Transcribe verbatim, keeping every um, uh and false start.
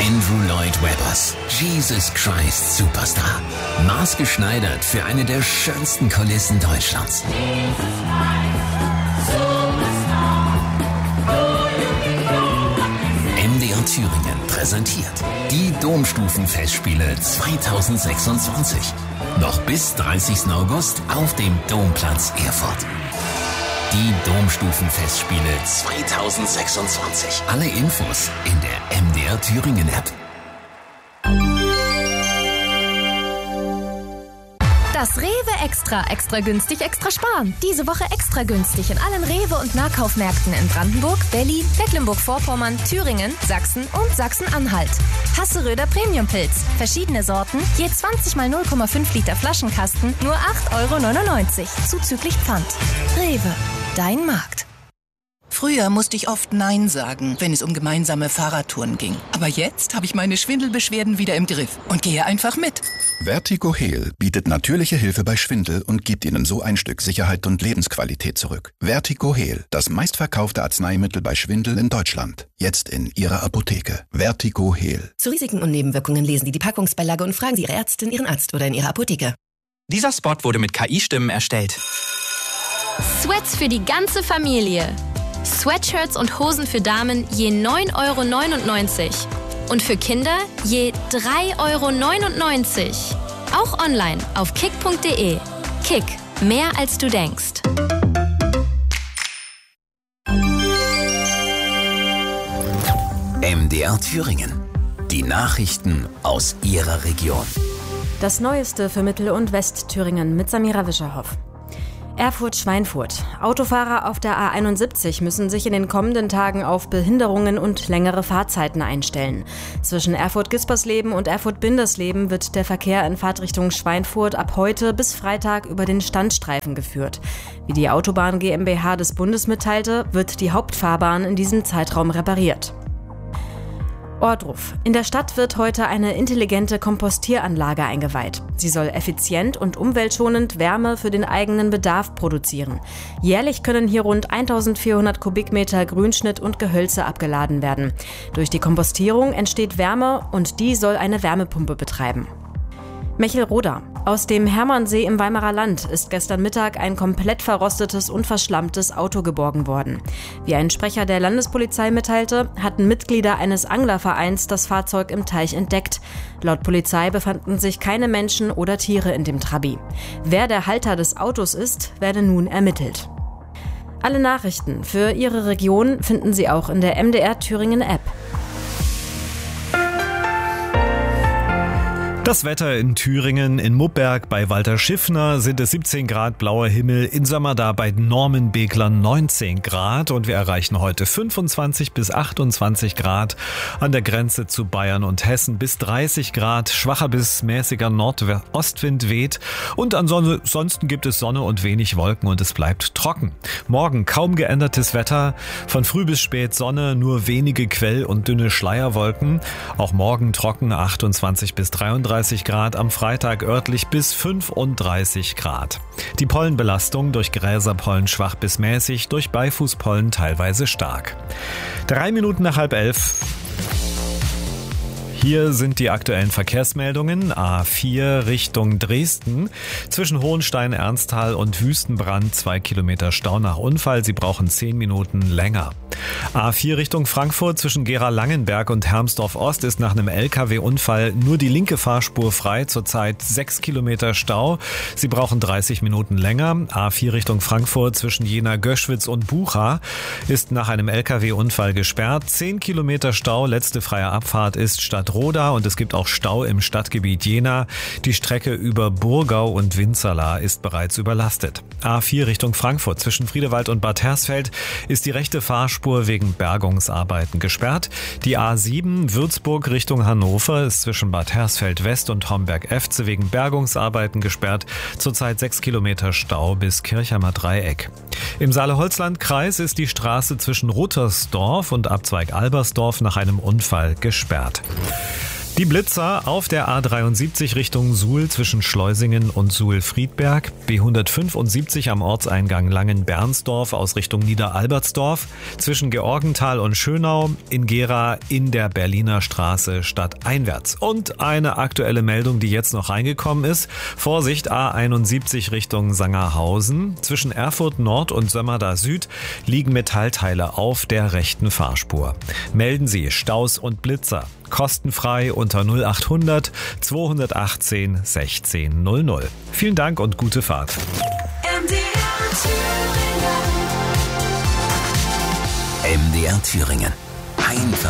Andrew Lloyd Webbers Jesus Christ Superstar. Maßgeschneidert für eine der schönsten Kulissen Deutschlands. M D R Thüringen präsentiert die Domstufenfestspiele zweitausendsechsundzwanzig. Noch bis dreißigsten August auf dem Domplatz Erfurt. Die Domstufenfestspiele zweitausendsechsundzwanzig. Alle Infos in der M D R Thüringen App. Das Rewe Extra. Extra günstig, extra sparen. Diese Woche extra günstig in allen Rewe- und Nahkaufmärkten in Brandenburg, Berlin, Mecklenburg-Vorpommern, Thüringen, Sachsen und Sachsen-Anhalt. Hasseröder Premiumpilz. Verschiedene Sorten, je zwanzig mal null Komma fünf Liter Flaschenkasten, nur acht Euro neunundneunzig. Zuzüglich Pfand. Rewe. Dein Markt. Früher musste ich oft Nein sagen, wenn es um gemeinsame Fahrradtouren ging. Aber jetzt habe ich meine Schwindelbeschwerden wieder im Griff und gehe einfach mit. Vertigo Heal bietet natürliche Hilfe bei Schwindel und gibt Ihnen so ein Stück Sicherheit und Lebensqualität zurück. Vertigo Heal, das meistverkaufte Arzneimittel bei Schwindel in Deutschland. Jetzt in Ihrer Apotheke. Vertigo Heal. Zu Risiken und Nebenwirkungen lesen Sie die Packungsbeilage und fragen Sie Ihre Ärztin, Ihren Arzt oder in Ihrer Apotheke. Dieser Spot wurde mit K I-Stimmen erstellt. Sweats für die ganze Familie. Sweatshirts und Hosen für Damen je neun Euro neunundneunzig. Und für Kinder je drei Euro neunundneunzig. Auch online auf kick punkt de. Kick, mehr als du denkst. M D R Thüringen. Die Nachrichten aus Ihrer Region. Das Neueste für Mittel- und Westthüringen mit Samira Wischerhoff. Erfurt-Schweinfurt. Autofahrer auf der A einundsiebzig müssen sich in den kommenden Tagen auf Behinderungen und längere Fahrzeiten einstellen. Zwischen Erfurt-Gispersleben und Erfurt-Bindersleben wird der Verkehr in Fahrtrichtung Schweinfurt ab heute bis Freitag über den Standstreifen geführt. Wie die Autobahn GmbH des Bundes mitteilte, wird die Hauptfahrbahn in diesem Zeitraum repariert. Ohrdruf. In der Stadt wird heute eine intelligente Kompostieranlage eingeweiht. Sie soll effizient und umweltschonend Wärme für den eigenen Bedarf produzieren. Jährlich können hier rund eintausendvierhundert Kubikmeter Grünschnitt und Gehölze abgeladen werden. Durch die Kompostierung entsteht Wärme und die soll eine Wärmepumpe betreiben. Mechelroda. Aus dem Hermannsee im Weimarer Land ist gestern Mittag ein komplett verrostetes und verschlammtes Auto geborgen worden. Wie ein Sprecher der Landespolizei mitteilte, hatten Mitglieder eines Anglervereins das Fahrzeug im Teich entdeckt. Laut Polizei befanden sich keine Menschen oder Tiere in dem Trabi. Wer der Halter des Autos ist, werde nun ermittelt. Alle Nachrichten für Ihre Region finden Sie auch in der M D R Thüringen App. Das Wetter in Thüringen, in Muppberg bei Walter Schiffner sind es siebzehn Grad blauer Himmel, in Sömmerda bei Normenbeglern neunzehn Grad und wir erreichen heute fünfundzwanzig bis achtundzwanzig Grad, an der Grenze zu Bayern und Hessen bis dreißig Grad, schwacher bis mäßiger Nordostwind weht und ansonsten gibt es Sonne und wenig Wolken und es bleibt trocken. Morgen kaum geändertes Wetter, von früh bis spät Sonne, nur wenige Quell- und dünne Schleierwolken, auch morgen trocken achtundzwanzig bis dreiunddreißig Grad, am Freitag örtlich bis fünfunddreißig Grad. Die Pollenbelastung durch Gräserpollen schwach bis mäßig, durch Beifußpollen teilweise stark. Drei Minuten nach halb elf. Hier sind die aktuellen Verkehrsmeldungen. A vier Richtung Dresden. Zwischen Hohenstein, Ernsthal und Wüstenbrand zwei Kilometer Stau nach Unfall. Sie brauchen zehn Minuten länger. A vier Richtung Frankfurt zwischen Gera-Langenberg und Hermsdorf-Ost ist nach einem L K W-Unfall nur die linke Fahrspur frei. Zurzeit sechs Kilometer Stau. Sie brauchen dreißig Minuten länger. A vier Richtung Frankfurt zwischen Jena-Göschwitz und Bucha ist nach einem L K W-Unfall gesperrt. zehn Kilometer Stau. Letzte freie Abfahrt ist Stadtroda und es gibt auch Stau im Stadtgebiet Jena. Die Strecke über Burgau und Winzerla ist bereits überlastet. A vier Richtung Frankfurt zwischen Friedewald und Bad Hersfeld ist die rechte Fahrspur wegen Bergungsarbeiten gesperrt. Die A sieben Würzburg Richtung Hannover ist zwischen Bad Hersfeld West und Homberg-Efze wegen Bergungsarbeiten gesperrt. Zurzeit sechs Kilometer Stau bis Kirchheimer Dreieck. Im Saale-Holzland-Kreis ist die Straße zwischen Ruttersdorf und Abzweig Albersdorf nach einem Unfall gesperrt. Die Blitzer auf der A dreiundsiebzig Richtung Suhl zwischen Schleusingen und Suhl-Friedberg, B hundertfünfundsiebzig am Ortseingang Langen-Bernsdorf aus Richtung Niederalbertsdorf, zwischen Georgenthal und Schönau, in Gera in der Berliner Straße stadteinwärts. Und eine aktuelle Meldung, die jetzt noch reingekommen ist. Vorsicht, A einundsiebzig Richtung Sangerhausen. Zwischen Erfurt Nord und Sömmerda Süd liegen Metallteile auf der rechten Fahrspur. Melden Sie Staus und Blitzer. Kostenfrei unter null achthundert zweihundertachtzehn sechzehn null null. Vielen Dank und gute Fahrt. M D R Thüringen. M D R Thüringen. Einfach